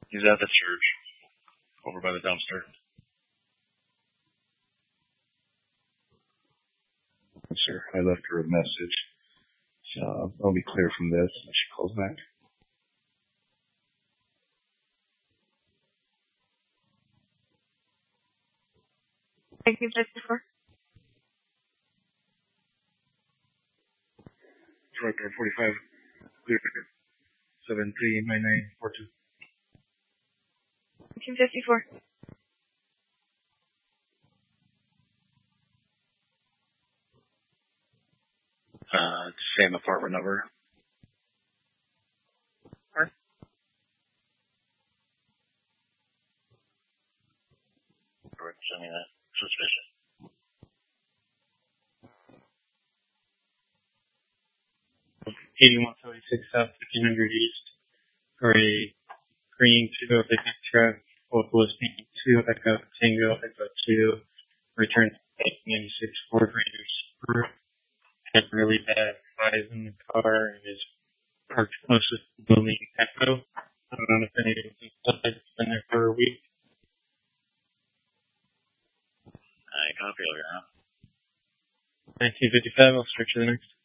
He's at the church, over by the dumpster. Sir, I left her a message. So I'll be clear from this when she calls back. Thank you, 54. Director 45, clear 739942. 1954. Same apartment number. Sure. Send me that. Suspicious. South, 1500 East, for a green Toyota pickup truck, listing 2 Echo Tango Echo 2, return 96 Ford Ranger Super, had really bad flies in the car and is parked closest to the building Echo. I don't know if anyone's inside. It's been there for a week. I copy over now. 1955, I'll stretch to the next.